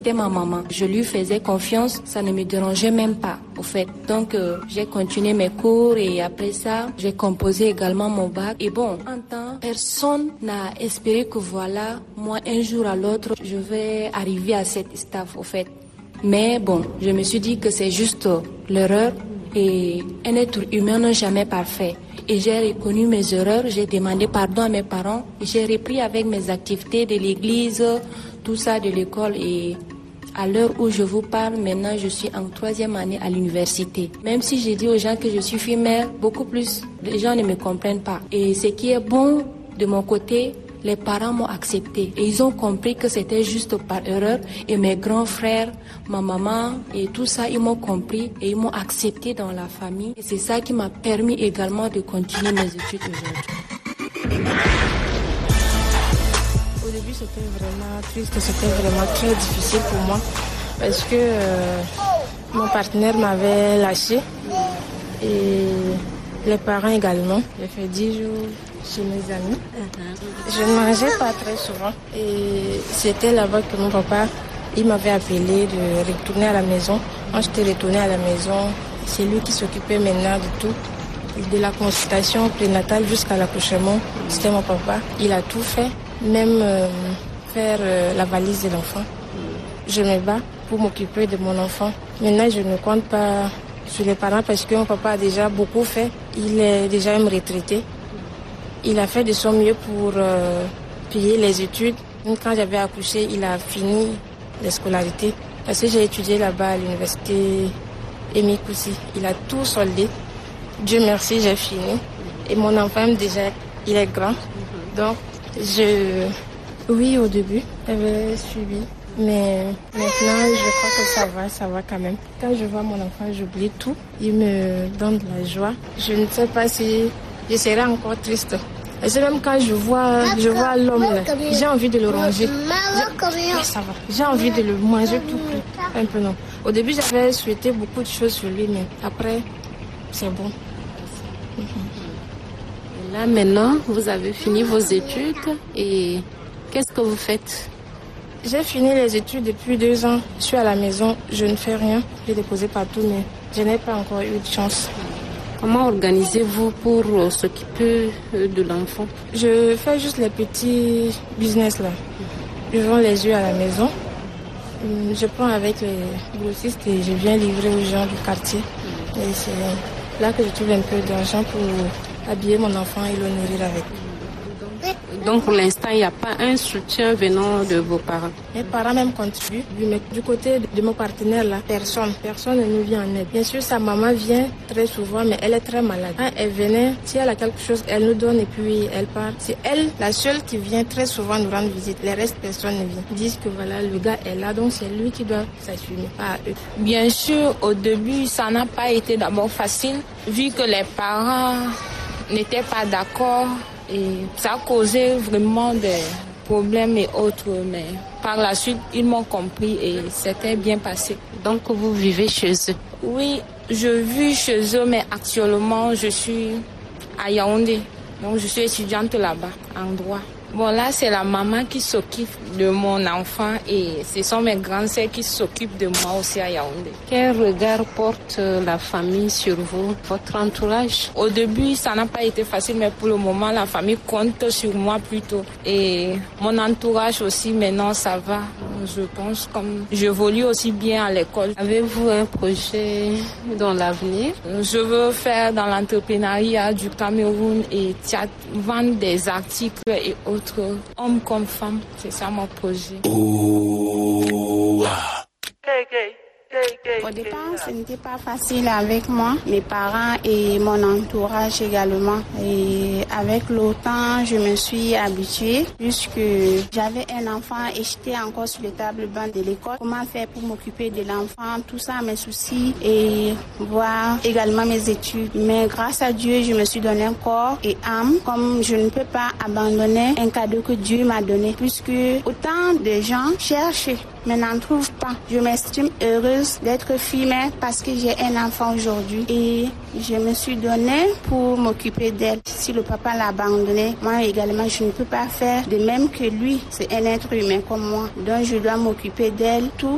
C'était ma maman. Je lui faisais confiance, ça ne me dérangeait même pas, au fait. Donc, j'ai continué mes cours et après ça, j'ai composé également mon bac. Et bon, en temps, personne n'a espéré que voilà, moi, un jour à l'autre, je vais arriver à cette staff, au fait. Mais bon, je me suis dit que c'est juste l'erreur et un être humain n'est jamais parfait. Et j'ai reconnu mes erreurs, j'ai demandé pardon à mes parents, j'ai repris avec mes activités de l'église, tout ça de l'école et à l'heure où je vous parle, maintenant je suis en 3e année à l'université. Même si je dis aux gens que je suis fille mère, beaucoup plus, les gens ne me comprennent pas. Et ce qui est bon de mon côté, les parents m'ont accepté et ils ont compris que c'était juste par erreur et mes grands frères, ma maman et tout ça, ils m'ont compris et ils m'ont accepté dans la famille. Et c'est ça qui m'a permis également de continuer mes études aujourd'hui. Au début, c'était vraiment triste, c'était vraiment très difficile pour moi parce que mon partenaire m'avait lâché et les parents également. J'ai fait 10 jours chez mes amis. Je ne mangeais pas très souvent et c'était là-bas que mon papa il m'avait appelé de retourner à la maison. Quand j'étais retournée à la maison, c'est lui qui s'occupait maintenant de tout. De la consultation prénatale jusqu'à l'accouchement, c'était mon papa. Il a tout fait, même faire la valise de l'enfant. Je me bats pour m'occuper de mon enfant. Maintenant, je ne compte pas sur les parents parce que mon papa a déjà beaucoup fait. Il est déjà un retraité. Il a fait de son mieux pour payer les études. Quand j'avais accouché, il a fini les scolarités. Parce que j'ai étudié là-bas à l'université Émile Coussy. Il a tout soldé. Dieu merci, j'ai fini. Et mon enfant, déjà, il est grand. Donc, oui, au début, j'avais suivi. Mais maintenant, je crois que ça va quand même. Quand je vois mon enfant, j'oublie tout. Il me donne de la joie. Je ne sais pas si je serai encore triste. Et c'est même quand je vois l'homme, là, j'ai envie de le ranger. Ça va. J'ai envie de le manger tout cru. Un peu non. Au début, j'avais souhaité beaucoup de choses sur lui, mais après, c'est bon. Et là, maintenant, vous avez fini vos études et qu'est-ce que vous faites? J'ai fini les études depuis 2 ans. Je suis à la maison, je ne fais rien. J'ai déposé partout, mais je n'ai pas encore eu de chance. Comment organisez-vous pour s'occuper de l'enfant? Je fais juste les petits business là. Je vends les œufs à la maison. Je prends avec les grossistes et je viens livrer aux gens du quartier. Et c'est là que je trouve un peu d'argent pour habiller mon enfant et le nourrir avec. Donc pour l'instant, il n'y a pas un soutien venant de vos parents? Mes parents même contribuent, mais du côté de mon partenaire là, personne ne nous vient en aide. Bien sûr, sa maman vient très souvent, mais elle est très malade. Quand elle venait, si elle a quelque chose, elle nous donne et puis elle part. C'est elle, la seule qui vient très souvent nous rendre visite. Les restes, personne ne vient. Ils disent que voilà, le gars est là, donc c'est lui qui doit s'assumer, pas eux. Bien sûr, au début, ça n'a pas été d'abord facile, vu que les parents n'étaient pas d'accord. Et ça a causé vraiment des problèmes et autres, mais par la suite, ils m'ont compris et c'était bien passé. Donc, vous vivez chez eux? Oui, je vis chez eux, mais actuellement, je suis à Yaoundé. Donc, je suis étudiante là-bas, en droit. Bon, là, c'est la maman qui s'occupe de mon enfant et ce sont mes grandes sœurs qui s'occupent de moi aussi à Yaoundé. Quel regard porte la famille sur vous, votre entourage? Au début, ça n'a pas été facile, mais pour le moment, la famille compte sur moi plutôt. Et mon entourage aussi, maintenant, ça va. Je pense comme j'évolue aussi bien à l'école. Avez-vous un projet dans l'avenir? Je veux faire dans l'entrepreneuriat du Cameroun et vendre des articles et autres, hommes comme femmes. C'est ça mon projet. Au départ, ce n'était pas facile avec moi, mes parents et mon entourage également. Et avec le temps, je me suis habituée puisque j'avais un enfant et j'étais encore sur le table-banc de l'école. Comment faire pour m'occuper de l'enfant, tout ça, mes soucis et voir également mes études. Mais grâce à Dieu, je me suis donné un corps et âme, comme je ne peux pas abandonner un cadeau que Dieu m'a donné puisque autant de gens cherchent mais n'en trouvent pas. Je m'estime heureuse d'être fille mère parce que j'ai un enfant aujourd'hui et je me suis donnée pour m'occuper d'elle. Si le papa l'a abandonnée, moi également je ne peux pas faire de même que lui. C'est un être humain comme moi. Donc je dois m'occuper d'elle tout